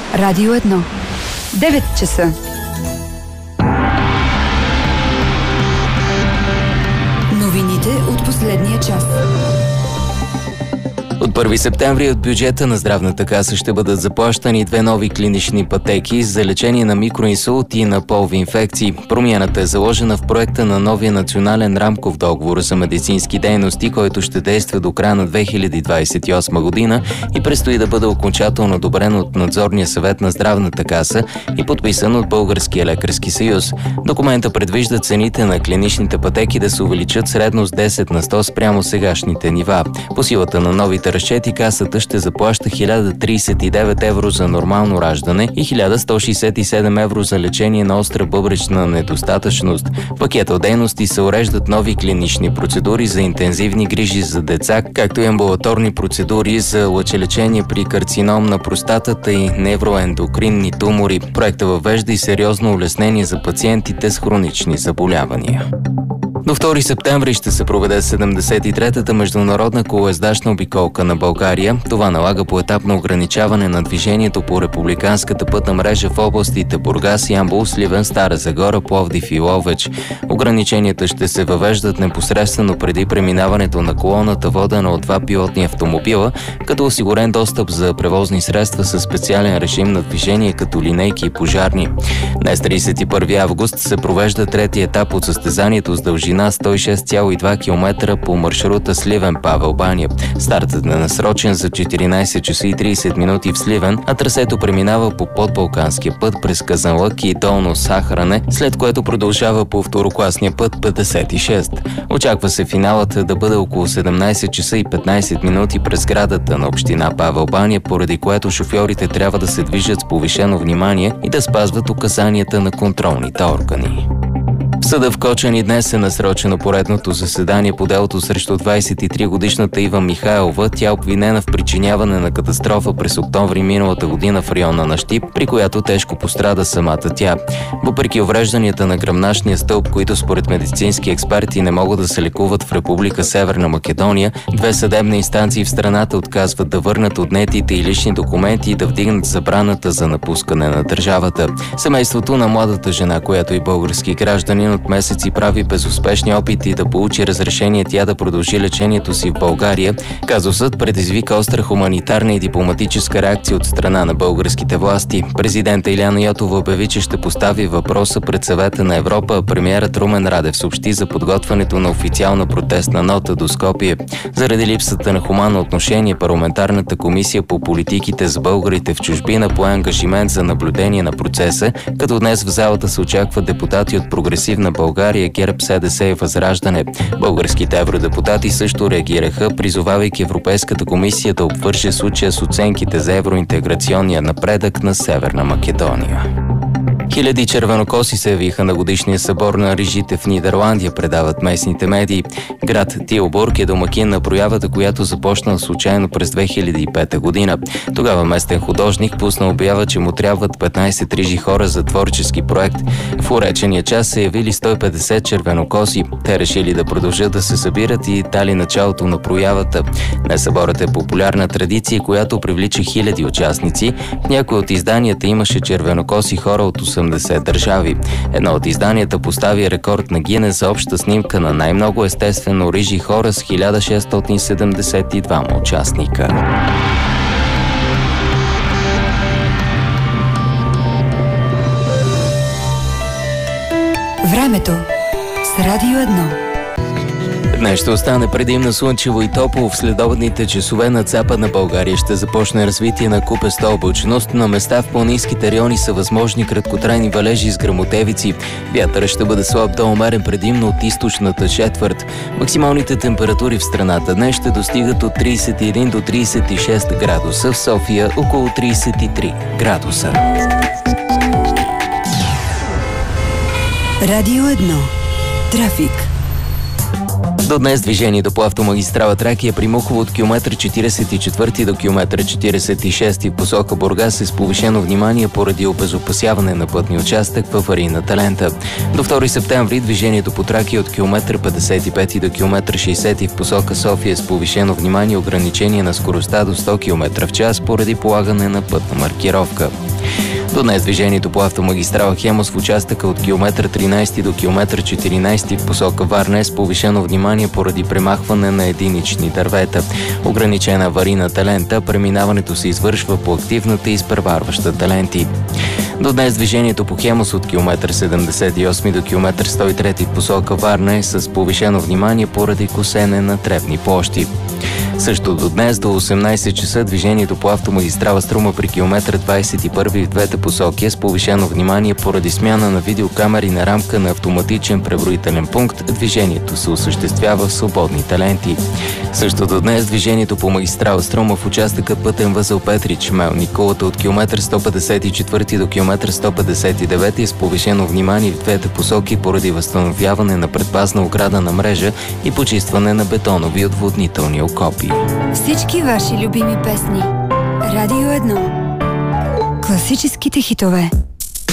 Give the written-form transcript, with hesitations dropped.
Радио 1. 9 часа. Новините от последния час. От 1 септември от бюджета на Здравната каса ще бъдат заплащани 2 нови клинични пътеки за лечение на микроинсулт и на полови инфекции. Промяната е заложена в проекта на новия национален рамков договор за медицински дейности, който ще действа до края на 2028 година и предстои да бъде окончателно одобрен от Надзорния съвет на Здравната каса и подписан от Българския лекарски съюз. Документа предвижда цените на клиничните пътеки да се увеличат средно с 10 на 100 спрямо сегашните нива. По силата на новите разчети касата ще заплаща 1039 евро за нормално раждане и 1167 евро за лечение на остра бъбречна недостатъчност. В пакета от дейности се уреждат нови клинични процедури за интензивни грижи за деца, както и амбулаторни процедури за лъчелечение при карцином на простатата и невроендокринни тумори. Проектът въвежда и сериозно улеснение за пациентите с хронични заболявания. До 2 септември ще се проведе 73-та международна колоездачна обиколка на България. Това налага поетапно ограничаване на движението по републиканската пътна мрежа в областите Бургас, Ямбол, Сливен, Стара Загора, Пловдив и Ловеч. Ограниченията ще се въвеждат непосредствено преди преминаването на колоната, водена от 2 пилотни автомобила, като осигурен достъп за превозни средства със специален режим на движение, като линейки и пожарни. Днес, 31 август, се провежда трети етап от състезанието с дължина 106,2 км по маршрута Сливен-Павел баня. Стартът е насрочен за 14 часа и 30 минути в Сливен, а трасето преминава по подбалканския път през Казанлък и Долно Сахаране, след което продължава по второкласния път 56. Очаква се финалът да бъде около 17 часа и 15 минути през сградата на община Павел баня, поради което шофьорите трябва да се движат с повишено внимание и да спазват указанията на контролните органи. В съда в Кочан и днес е насрочено поредното заседание по делото срещу 23-годишната Ива Михайлова. Тя е обвинена в причиняване на катастрофа през октомври миналата година в района на Щип, при която тежко пострада самата тя. Въпреки уврежданията на гръбначния стълб, които според медицински експерти не могат да се лекуват в Република Северна Македония, 2 съдебни инстанции в страната отказват да върнат отнетите и лични документи и да вдигнат забраната за напускане на държавата. Семейството на младата жена, която е български гражданин, от месеци прави безуспешни опити да получи разрешение тя да продължи лечението си в България. Казусът предизвика остра хуманитарна и дипломатическа реакция от страна на българските власти. Президента Илияна Йотова обяви, че ще постави въпроса пред Съвета на Европа, а премиерът Румен Радев съобщи за подготвянето на официална протестна нота до Скопие. Заради липсата на хуманно отношение, парламентарната комисия по политиките с българите в чужбина пое ангажимент за наблюдение на процеса, като днес в залата се очакват депутати от Прогресивна България, ГЕРБ, СДС и Възраждане. Българските евродепутати също реагираха, призовавайки Европейската комисия да обвърже случая с оценките за евроинтеграционния напредък на Северна Македония. Хиляди червенокоси се явиха на годишния събор на рижите в Нидерландия, предават местните медии. Град Тилбург е домакин на проявата, която започна случайно през 2005 година. Тогава местен художник пусна обява, че му трябват 15 рижи хора за творчески проект. В уречения час се явили 150 червенокоси. Те решили да продължат да се събират и дали началото на проявата. Днес съборът е популярна традиция, която привлича хиляди участници. В някои от изданията имаше червенокоси хора от 80 държави. Едно от изданията постави рекорд на Гинес за обща снимка на най-много естествено рижи хора с 1672 участника. Времето с Радио 1. Днес ще остане предимно слънчево и топло. В следобедните часове над Западна България ще започне развитие на купеста облачност. На места в по-ниските райони са възможни краткотрайни валежи с гръмотевици. Вятърът ще бъде слаб до умерен предимно от източната четвърт. Максималните температури в страната днес ще достигат от 31 до 36 градуса. В София около 33 градуса. Радио 1. Трафик. До днес движението по автомагистрала Тракия при Мухово от километър 44 до километър 46 в посока Бургас е с повишено внимание поради обезопасяване на пътни участък в аварийната лента. До 2 септември движението по Тракия от километър 55 до километър 60 в посока София е с повишено внимание ограничение на скоростта до 100 км в час поради полагане на пътна маркировка. До днес движението по автомагистрала Хемус в участъка от километър 13 до километър 14 в посока Варна е с повишено внимание поради премахване на единични дървета. Ограничена аварийната лента, преминаването се извършва по активната и изпреварващата ленти. До днес движението по Хемус от километър 78 до километър 103 в посока Варна е с повишено внимание поради косене на тревни площи. Също до днес до 18 часа движението по автомагистрала Струма при километър 21 в двете посоки е с повишено внимание поради смяна на видеокамери на рамка на автоматичен преброителен пункт. Движението се осъществява в свободните ленти. Също до днес движението по магистрала Струма в участъка пътен възел Петрич Мелник Кулата от километър 154 до километър 159 е с повишено внимание в двете посоки поради възстановяване на предпазна ограда на мрежа и почистване на бетонови отводнителни окопи. Всички ваши любими песни. Радио 1. Класическите хитове.